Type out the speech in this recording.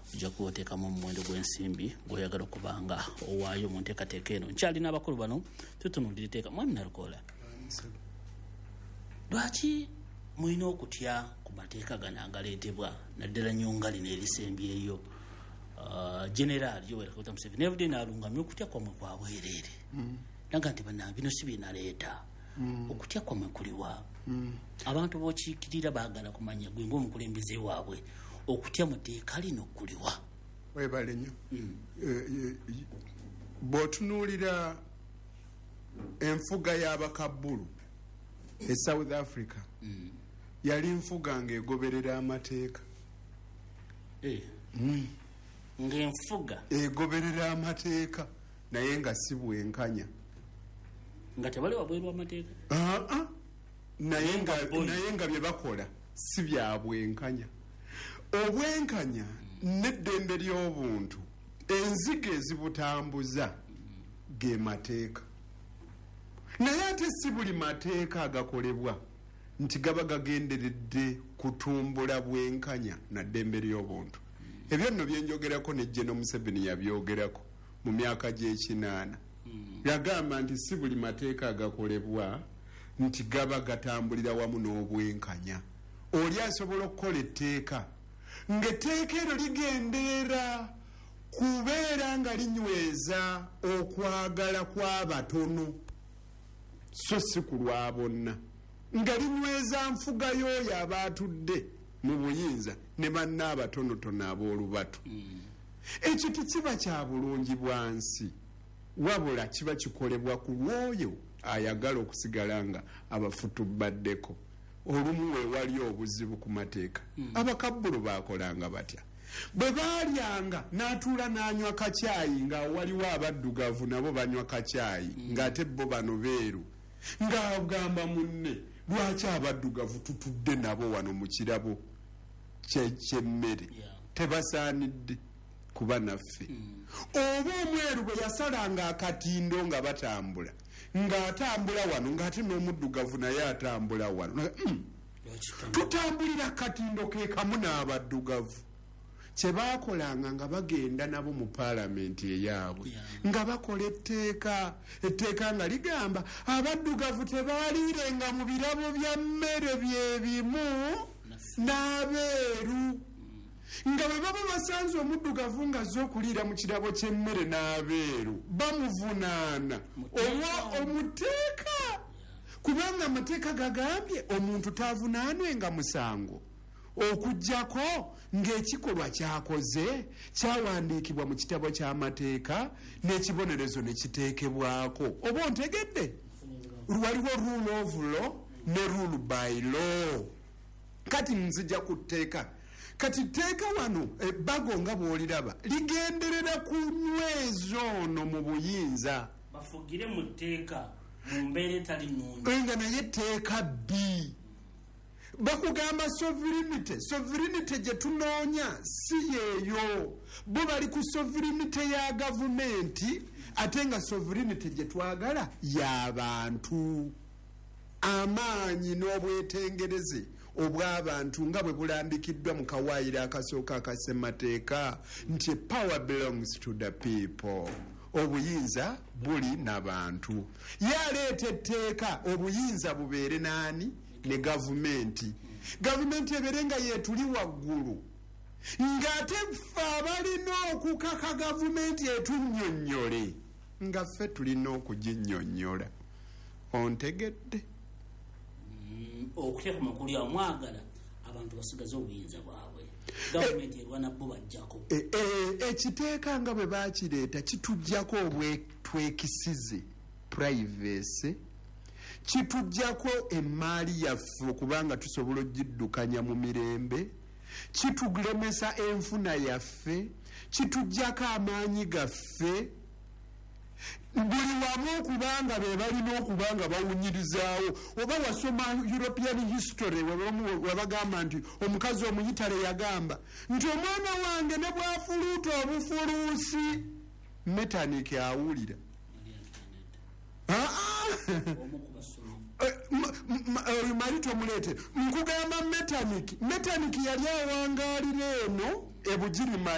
ojja kuteekamu omuwendo gw'ensimbi gw'oyagala okubanga owaayo mu nteekateeka eno. Nkyalina abakulu bano tutunuulira etteeka. Mwami Nalukola, lwaki mulina okutya ku mateeka gano agaleetebwa naddala nyongali n'erisembyeyo? General Yoweri Kaguta Museveni everyday naalungamya okutya kwamwe kwa bwereere naga nti bannange bino si binaleeta. Okutya kwamwe kuliwa? Abantu b'okiikirira baagala kumanya gwe ng'omukulembeze waabwe okutya mu tteeka lino kuliwa? Webale nnyo. Bw'otunuulira enfuga y'Abakabbulu e South Africa yali nfuga ng'egoberera amateeka. Ng'enfuga egoberera amateeka naye nga si bwenkanya. Nga tebali wabweru w'amateeka? Naye nga bye bakola si bya bwenkanya. Obwenkanya n'eddembe ly'obuntu enzige ezibutambuza ge mateeka. Naye ate si buli mateeka agakolebwa nti gaba gagenderedde kutumbula bwenkanya na ddembe ly'obuntu. Ebyo nno byenjogerako ne General Museveni yabyogerako mu myaka gy'ekinaana. Yagamba nti si buli mateeka agakolebwa nti gaba gatambulira wamu n'obwenkanya. Oli asobola okukola etteeka ng'etteeka eryo ligenderera kubeera nga linyweza okwagala kw'abatono so si ku lwa bonna, nga linyweza nfuga y'oyo abaatudde mu buyinza ne banna abatonotono ab'olubatu. Ekyo tekiba kya bulungi bwansi, wabula kiba kikolebwa ku lw'oyo ayagala okusigala nga abafutubaddeko. Olumu weewali obuzibu ku mateeka Abakabbulu baakolanga batya? Bwe baalyanga n'atuula n'anywa kacyayi nga waliwo abaddugavu nabo banywa kacyayi ng'ate bo bano beeru, ng'agamba munne lwaki abaddugavu tutudde nabo wano mu kirabo ky'emmere tebasaanidde kuba naffe. Oba omweru bwe yasalanga akatindo nga batambula ng'atambula wano ng'ate n'omuddugavu naye atambula wano, tutambulira akatindo ke kamu n'abaddugavu. Kye baakolanga nga bagenda nabo mu paalamenti eyaabwe nga bakola etteeka nga ligamba abaddugavu tebaaliirenga mu birabo bya mmere bye bimu n'abeeru. Nga bwe baba basanze omuddugavu ng'azze okuliira mu kirabo ky'emmere n'abeeru bamuvunaana olwa omuteeka, kubanga amateeka gagambye omuntu taavunaanwenga musango okuggyako ng'ekikolwa kyakoze kyawandiikibwa mu kitabo ky'amateeka n'ekibonerezo ne kiteekebwako. Oba ontegedde? Waliwo rule of law ne rule by law. Kati nzija ku tteeka. Kati tteeka wano ebbago nga bw'oliraba ligenderera kunyweza ono mu buyinza. Bafugire mu tteeka mu mbeera etali nnungi. Nga naye tteeka bbi bakugamba sovereignty gye tunoonya si yeeyo. Bo bali ku sovereignty ya gavumenti ate nga sovereignty gye twagala y'abantu. Amaanyi n'obwetengereze obw'abantu nga bwe bulambikiddwa mu kawaayiro akasooka akassemateeka nti power belongs to the people. Obuyinza buli n'abantu. Yaleeta etteeka obuyinza bubeere n'ani? Ne gavumenti. Gavumenti ebeere nga yeetuli waggulu, ng'ate ffe abalina okukaka gavumenti etunnyonnyole nga ffe tulina okuginnyonnyola. Ontegedde? Okuteeka mu kulya mwagala abantu basigaze obuyinza bwabwe. Gavumenti erwana bo bajjako. Ekiteeka nga bwe baakireeta kitujjako obwetwekisize privacy, kitujjako emmaali yaffe okubanga tusobola ogiddukanya mu mirembe, kitulemesa enfuna yaffe, kitujjako amaanyi gaffe, buli wamu okubanga be balina okubanga bawunyirizaawo. Oba wasoma European history webagamba nti omukazi omuyitale yagamba nti omwana wange ne bwafuluuta obufuluusi Metaniki awulira. Marito mulete nkugamba Metaniki yali awangaalira eno ebugiri